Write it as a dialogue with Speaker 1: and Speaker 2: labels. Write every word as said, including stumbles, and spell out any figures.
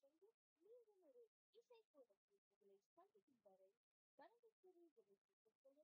Speaker 1: கொண்டு மீண்டும் ஒரு இசை போல பேச்சுகளை சந்திக்கும் வரை வணக்கத்துறை விடைபெற்றுக் கொள்ளும்